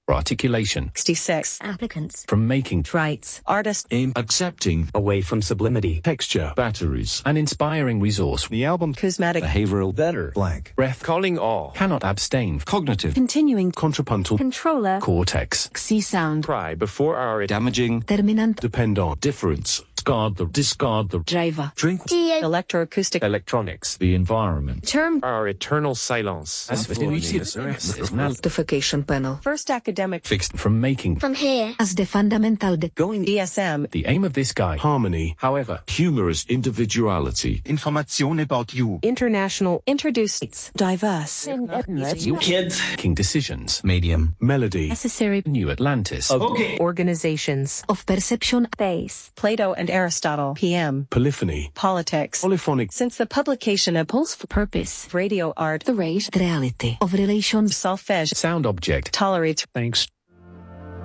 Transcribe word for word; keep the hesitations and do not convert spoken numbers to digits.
articulation. sixty-six. Applicants. From making Rights. Artist. Aim accepting away from sublimity, texture, batteries, an inspiring resource. the album Cosmetic. behavioral better blank Breath calling all cannot abstain. cognitive, Continuing. contrapuntal Controller. Cortex. C sound. cry before our damaging, Terminant. depend on difference, discard the, discard the, Driver. drink Electroacoustic. electronics the environment. Term. our eternal silence Notification panel. First academic. Fixed from making From here. As the fundamental de Going D S M. the aim of this guy. harmony However, Humorous individuality, Information about you. International. Introduced. Diverse. you kids making decisions. medium melody necessary New Atlantis. Organizations. of perception base. Plato and Aristotle. P M. polyphony Politics. polyphonic Since the publication of Pulse for purpose. Radio Art. The rate. The reality of relations. Solfege. Sound object. Tolerates. thanks